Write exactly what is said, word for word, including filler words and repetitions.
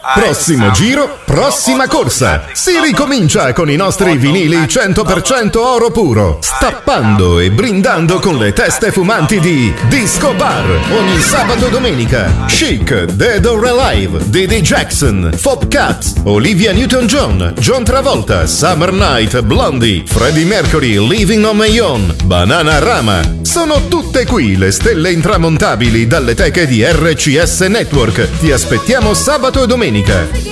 Prossimo giro, prossima corsa. Si ricomincia con i nostri vinili cento per cento oro puro, stappando e brindando con le teste fumanti di Disco Bar ogni sabato e domenica. Chic, Dead or Alive, Didi Jackson, Fop Cats, Olivia Newton-John, John Travolta, Summer Night, Blondie, Freddie Mercury, Living on My Own, Bananarama. Sono tutte qui le stelle intramontabili dalle teche di R C S Network. Ti aspettiamo sabato e domenica.